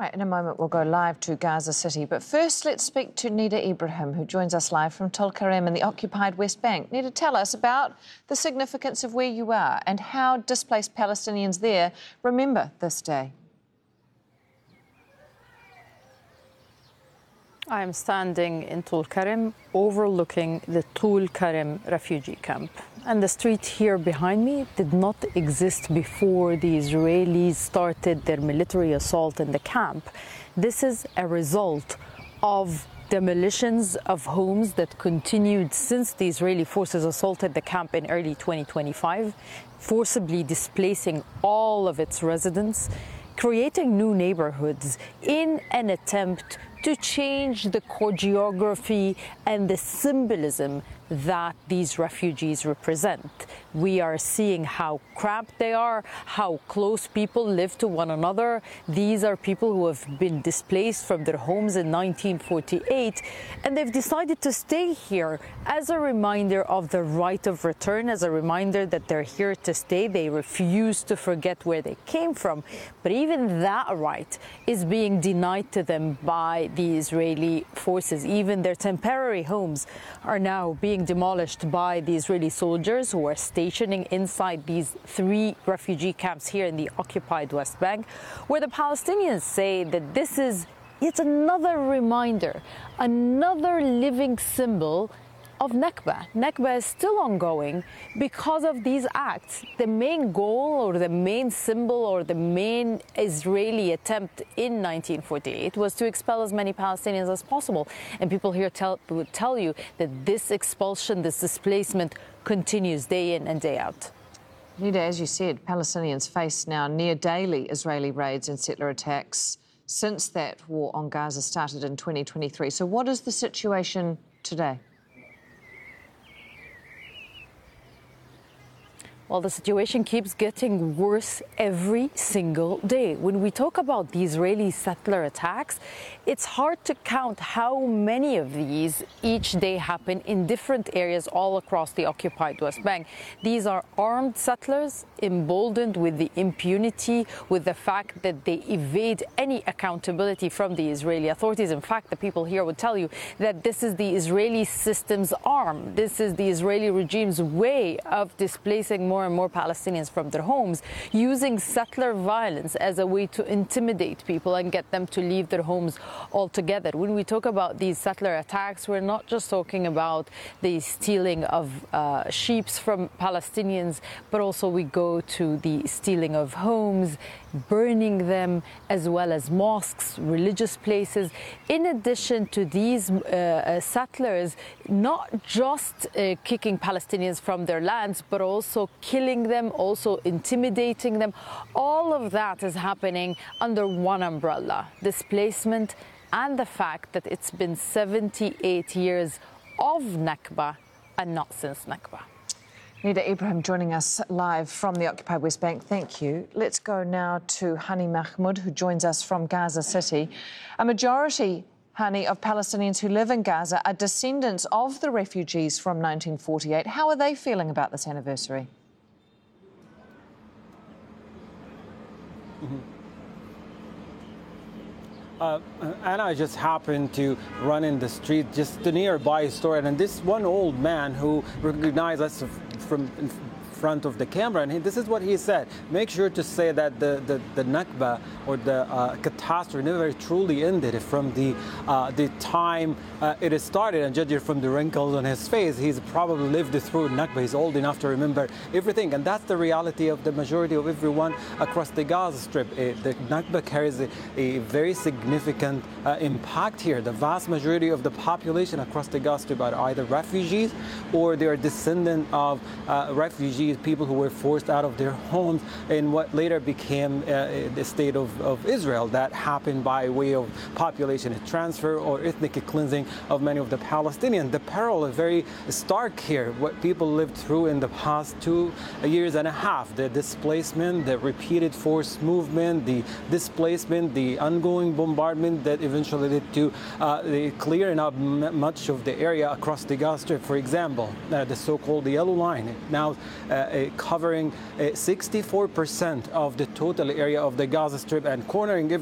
Right, in a moment we'll go live to Gaza City, but first let's speak to Nida Ibrahim, who joins us live from Tulkarem in the occupied West Bank. Nida, tell us about the significance of where you are and how displaced Palestinians there remember this day. I am standing in Tulkarem overlooking the Tulkarem refugee camp. And the street here behind me did not exist before the Israelis started their military assault in the camp. This is a result of demolitions of homes that continued since the Israeli forces assaulted the camp in early 2025, forcibly displacing all of its residents, creating new neighborhoods in an attempt to change the choreography and the symbolism that these refugees represent. We are seeing how cramped they are, how close people live to one another. These are people who have been displaced from their homes in 1948, and they've decided to stay here as a reminder of the right of return, as a reminder that they're here to stay. They refuse to forget where they came from. But even that right is being denied to them by the Israeli forces. Even their temporary homes are now being demolished by the Israeli soldiers who are stationing inside these 3 refugee camps here in the occupied West Bank, where the Palestinians say that this is yet another reminder, another living symbol of Nakba. Nakba is still ongoing because of these acts. The main goal or the main symbol or the main Israeli attempt in 1948 was to expel as many Palestinians as possible. And people here would tell you that this expulsion, this displacement continues day in and day out. Nida, as you said, Palestinians face now near daily Israeli raids and settler attacks since that war on Gaza started in 2023. So what is the situation today? Well, the situation keeps getting worse every single day. When we talk about the Israeli settler attacks, it's hard to count how many of these each day happen in different areas all across the occupied West Bank. These are armed settlers, emboldened with the impunity, with the fact that they evade any accountability from the Israeli authorities. In fact, the people here would tell you that this is the Israeli system's arm. This is the Israeli regime's way of displacing more and more Palestinians from their homes, using settler violence as a way to intimidate people and get them to leave their homes altogether. When we talk about these settler attacks, we're not just talking about the stealing of sheep from Palestinians, but also we go to the stealing of homes, burning them, as well as mosques, religious places. In addition to these settlers, not just kicking Palestinians from their lands, but also killing them, also intimidating them. All of that is happening under one umbrella: displacement and the fact that it's been 78 years of Nakba and not since Nakba. Nida Ibrahim joining us live from the occupied West Bank. Thank you. Let's go now to Hani Mahmoud, who joins us from Gaza City. A majority, Hani, of Palestinians who live in Gaza are descendants of the refugees from 1948. How are they feeling about this anniversary? And I just happened to run in the street just the nearby store, and this one old man who recognized us from in front of the camera, and this is what he said: make sure to say that the Nakba or the catastrophe never truly ended from the time it started. And judging from the wrinkles on his face, he's probably lived through Nakba. He's old enough to remember everything, and that's the reality of the majority of everyone across the Gaza Strip. The Nakba carries a very significant impact here. The vast majority of the population across the Gaza Strip are either refugees or they are descendant of refugees, people who were forced out of their homes in what later became the state of Israel. That happened by way of population transfer or ethnic cleansing of many of the Palestinians. The peril is very stark here, what people lived through in the past 2 years and a half. The displacement, the repeated forced movement, the displacement, the ongoing bombardment that eventually led to the clearing up much of the area across the Gaza Strip. For example, the so-called Yellow Line, now covering 64% of the total area of the Gaza Strip and cornering